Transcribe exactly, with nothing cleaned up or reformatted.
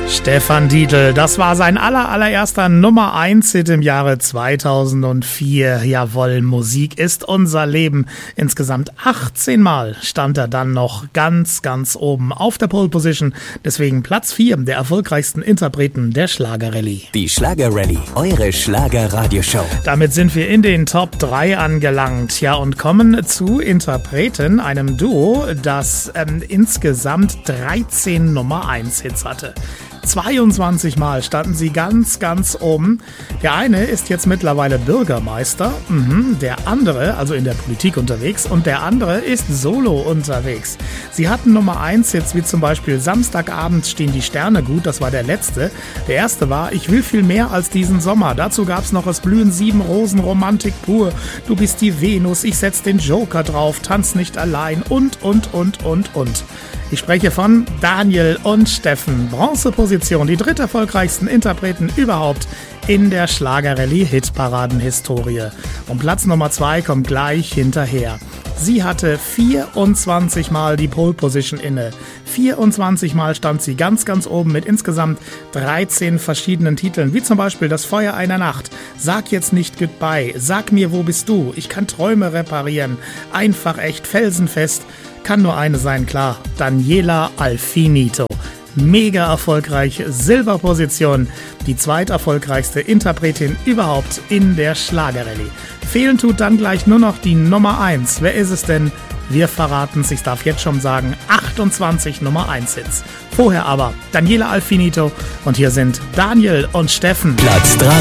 Stefan Dietl, das war sein aller, allererster Nummer eins Hit im Jahre zweitausendvier. Jawohl, Musik ist unser Leben. Insgesamt achtzehn Mal stand er dann noch ganz, ganz oben auf der Pole Position. Deswegen Platz vier der erfolgreichsten Interpreten der Schlagerrallye. Die Schlagerrallye, eure Schlagerradioshow. Damit sind wir in den Top drei angelangt. Ja, und kommen zu Interpreten, einem Duo, das ähm, insgesamt dreizehn Nummer eins Hits hatte. zweiundzwanzig Mal standen sie ganz, ganz oben. Der eine ist jetzt mittlerweile Bürgermeister, mhm, der andere, also in der Politik unterwegs, und der andere ist solo unterwegs. Sie hatten Nummer eins jetzt wie zum Beispiel Samstagabend stehen die Sterne gut, das war der letzte. Der erste war Ich will viel mehr als diesen Sommer. Dazu gab's noch Es blühen sieben Rosen, Romantik pur. Du bist die Venus, ich setz den Joker drauf, tanz nicht allein und, und, und, und, und. Ich spreche von Daniel und Steffen. Bronzeposition, die dritt erfolgreichsten Interpreten überhaupt in der Schlagerrallye-Hitparaden-Historie. Und Platz Nummer zwei kommt gleich hinterher. Sie hatte vierundzwanzig Mal die Pole Position inne. vierundzwanzig Mal stand sie ganz, ganz oben mit insgesamt dreizehn verschiedenen Titeln, wie zum Beispiel Das Feuer einer Nacht, Sag jetzt nicht Goodbye, Sag mir, wo bist du, Ich kann Träume reparieren, Einfach echt, felsenfest. Kann nur eine sein, klar, Daniela Alfinito. Mega erfolgreich, Silberposition, die zweiterfolgreichste Interpretin überhaupt in der Schlagerrallye. Fehlen tut dann gleich nur noch die Nummer eins. Wer ist es denn? Wir verraten es, ich darf jetzt schon sagen, achtundzwanzig Nummer eins Hits. Vorher aber Daniela Alfinito und hier sind Daniel und Steffen. Platz drei.